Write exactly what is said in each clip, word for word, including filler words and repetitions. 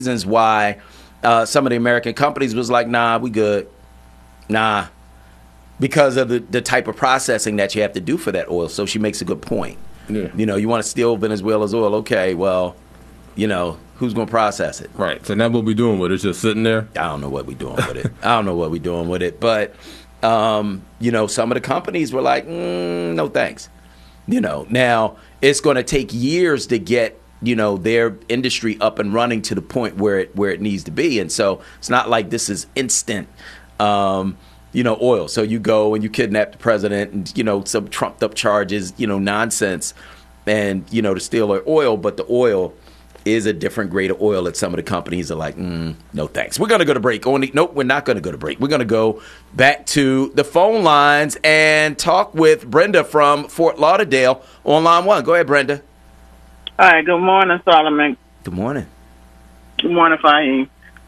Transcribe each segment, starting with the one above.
reasons why uh, some of the American companies was like, nah, we good. Nah. Because of the, the type of processing that you have to do for that oil. So she makes a good point. Yeah. You know, you want to steal Venezuela's oil. Okay, well, you know, who's going to process it? Right. So now what we doing with it? It's just sitting there? I don't know what we're doing with it. I don't know what we're doing with it. But, um, you know, some of the companies were like, mm, no thanks. You know, now it's going to take years to get, you know, their industry up and running to the point where it where it needs to be. And so it's not like this is instant, um, you know, oil. So you go and you kidnap the president and, you know, some trumped up charges, you know, nonsense and, you know, to steal their oil. But the oil is a different grade of oil that some of the companies are like, mm, no thanks. We're going to go to break. Only, nope, we're not going to go to break. We're going to go back to the phone lines and talk with Brenda from Fort Lauderdale on line one. Go ahead, Brenda. Hi, good morning, Solomon. Good morning. Good morning, Fahim.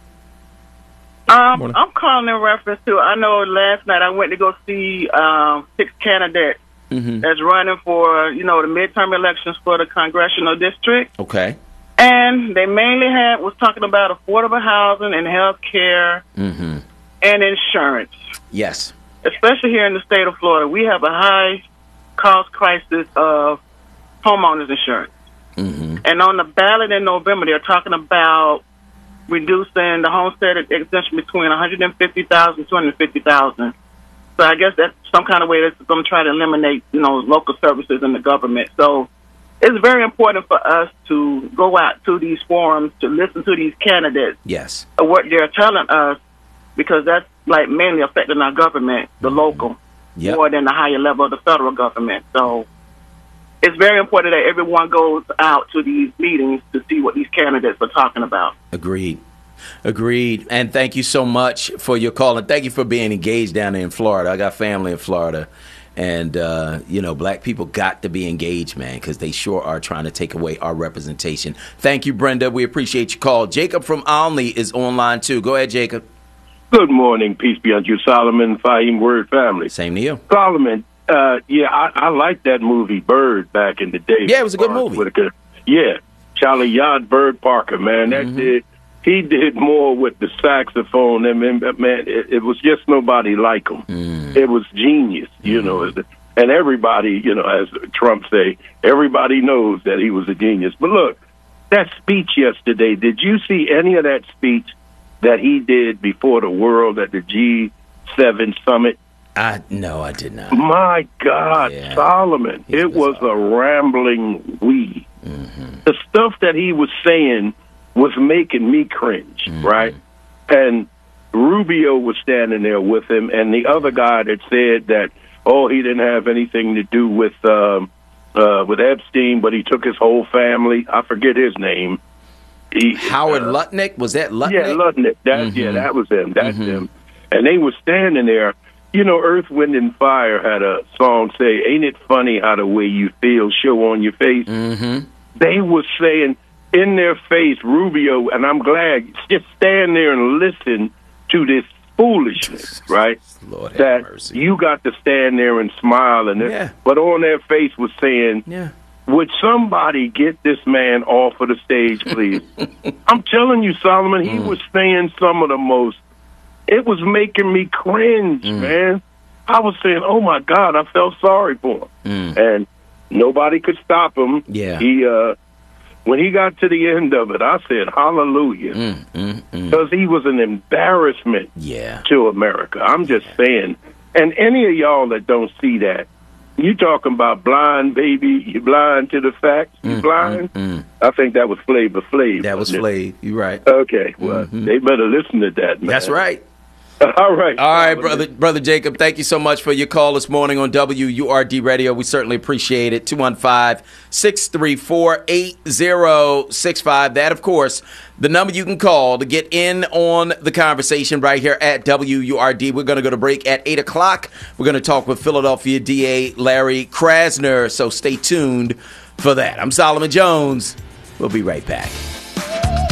Um, morning. I'm calling in reference to, I know last night I went to go see um, six candidates mm-hmm. that's running for, you know, the midterm elections for the congressional district. Okay. And they mainly had was talking about affordable housing and health care mm-hmm. and insurance. Yes. Especially here in the state of Florida, we have a high cost crisis of homeowners insurance. Mm-hmm. And on the ballot in November, they're talking about reducing the homestead exemption between one hundred fifty thousand dollars and two hundred fifty thousand dollars. So I guess that's some kind of way that's going to try to eliminate, you know, local services in the government. So it's very important for us to go out to these forums, to listen to these candidates. Yes. What they're telling us, because that's like mainly affecting our government, the mm-hmm. local, yep. more than the higher level of the federal government. So it's very important that everyone goes out to these meetings to see what these candidates are talking about. Agreed. Agreed. And thank you so much for your call. And thank you for being engaged down there in Florida. I got family in Florida. And, uh, you know, black people got to be engaged, man, because they sure are trying to take away our representation. Thank you, Brenda. We appreciate your call. Jacob from Olney is online, too. Go ahead, Jacob. Good morning. Peace be unto you, Solomon, Fahim Word family. Same to you. Solomon, uh, yeah, I, I liked that movie, Bird, back in the day. Yeah, it was a good movie. Whitaker. Yeah. Charlie Yard, Bird Parker, man. That mm-hmm. did. He did more with the saxophone. I mean, man, it, it was just nobody like him. Mm. It was genius, you mm. know. And everybody, you know, as Trump say, everybody knows that he was a genius. But look, that speech yesterday, did you see any of that speech that he did before the world at the G seven summit? I No, I did not. My God, yeah. Solomon, he it was, was a rambling we. Mm-hmm. The stuff that he was saying was making me cringe, mm-hmm. right? And Rubio was standing there with him, and the other guy that said that, oh, he didn't have anything to do with um, uh, with Epstein, but he took his whole family. I forget his name. He, Howard uh, Lutnick? Was that Lutnick? Yeah, Lutnick. That, mm-hmm. Yeah, that was him. That's mm-hmm. him. And they were standing there. You know, Earth, Wind, and Fire had a song say, ain't it funny how the way you feel show on your face? Mm-hmm. They were saying in their face, Rubio, and I'm glad, just stand there and listen to this foolishness, right? Lord that have mercy. You got to stand there and smile, and yeah. but on their face was saying, yeah. would somebody get this man off of the stage, please? I'm telling you, Solomon, he mm. was saying some of the most, it was making me cringe, mm. man. I was saying, oh, my God, I felt sorry for him. Mm. And nobody could stop him. Yeah. He, uh, when he got to the end of it, I said, hallelujah. Mm, mm, mm. Because he was an embarrassment yeah. to America. I'm just yeah. saying. And any of y'all that don't see that, you talking about blind, baby, you blind to the facts, you mm, blind? Mm, mm. I think that was Flavor Flav. That was Flav. You're right. Okay. Well, mm-hmm. they better listen to that, man. That's right. All right. All right, brother brother Jacob, thank you so much for your call this morning on W U R D Radio. We certainly appreciate it. two one five, six three four, eight zero six five. That, of course, the number you can call to get in on the conversation right here at W U R D. We're going to go to break at eight o'clock. We're going to talk with Philadelphia D A Larry Krasner, so stay tuned for that. I'm Solomon Jones. We'll be right back.